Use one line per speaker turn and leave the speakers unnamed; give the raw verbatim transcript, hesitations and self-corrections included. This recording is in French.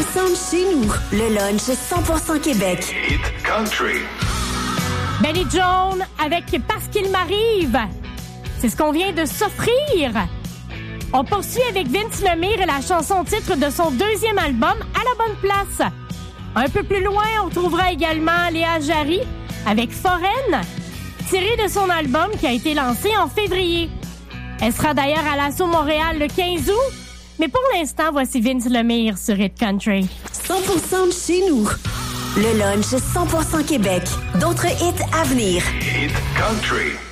pour cent de chez nous. Le lunch cent pour cent Québec.
Hit Country.
Benny Jones avec Parce qu'il m'arrive. C'est ce qu'on vient de s'offrir. On poursuit avec Vince Lemire et la chanson titre de son deuxième album, À la bonne place. Un peu plus loin, on trouvera également Léa Jarry avec Foraine, tirée de son album qui a été lancé en février. Elle sera d'ailleurs à l'Assaut Montréal le quinze août. Mais pour l'instant, voici Vince Lemire sur Hit Country.
cent pour cent de chez nous. Le lunch cent pour cent Québec. D'autres hits à venir.
Hit Country.